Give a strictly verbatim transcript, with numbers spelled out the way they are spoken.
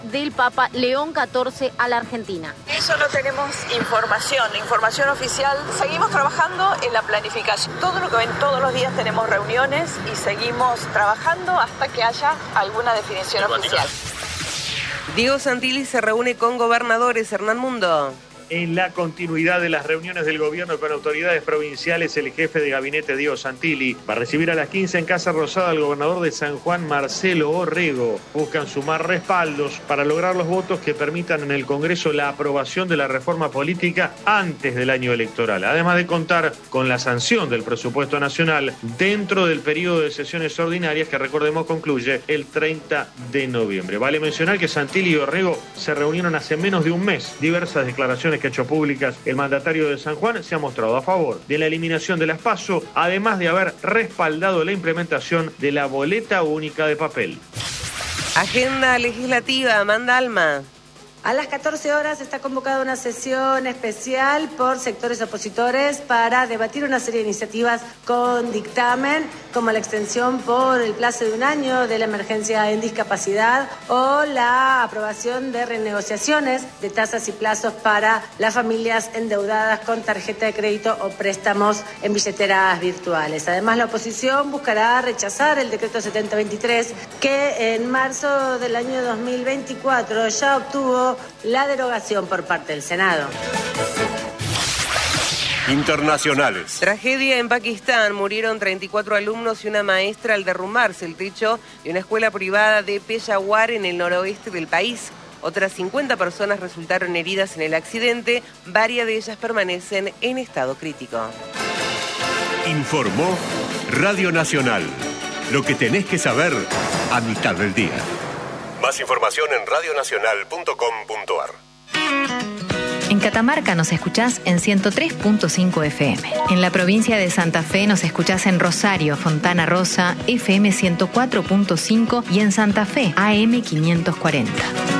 del Papa León catorce a la Argentina. Eso no tenemos información, información oficial. Seguimos trabajando en la planificación. Todo lo que ven, todos los días tenemos reuniones y seguimos trabajando hasta que haya alguna definición oficial. Diego Santilli se reúne con gobernadores. Hernán Mundo. En la continuidad de las reuniones del gobierno con autoridades provinciales, el jefe de gabinete Diego Santilli va a recibir a las quince en Casa Rosada al gobernador de San Juan, Marcelo Orrego. Buscan sumar respaldos para lograr los votos que permitan en el Congreso la aprobación de la reforma política antes del año electoral, además de contar con la sanción del presupuesto nacional dentro del periodo de sesiones ordinarias que, recordemos, concluye el treinta de noviembre. Vale mencionar que Santilli y Orrego se reunieron hace menos de un mes. Diversas declaraciones que ha hecho públicas el mandatario de San Juan se ha mostrado a favor de la eliminación de las PASO, además de haber respaldado la implementación de la boleta única de papel. Agenda legislativa, Amanda Alma. A las catorce horas está convocada una sesión especial por sectores opositores para debatir una serie de iniciativas con dictamen, como la extensión por el plazo de un año de la emergencia en discapacidad o la aprobación de renegociaciones de tasas y plazos para las familias endeudadas con tarjeta de crédito o préstamos en billeteras virtuales. Además, la oposición buscará rechazar el decreto setenta veintitrés que en marzo del año dos mil veinticuatro ya obtuvo la derogación por parte del Senado. Internacionales. Tragedia en Pakistán. Murieron treinta y cuatro alumnos y una maestra al derrumbarse el techo de una escuela privada de Peshawar en el noroeste del país. Otras cincuenta personas resultaron heridas en el accidente. Varias de ellas permanecen en estado crítico. Informó Radio Nacional. Lo que tenés que saber a mitad del día. Más información en radio nacional punto com punto a r. En Catamarca nos escuchás en ciento tres punto cinco F M. En la provincia de Santa Fe nos escuchás en Rosario, Fontana Rosa, F M ciento cuatro punto cinco y en Santa Fe, A M quinientos cuarenta.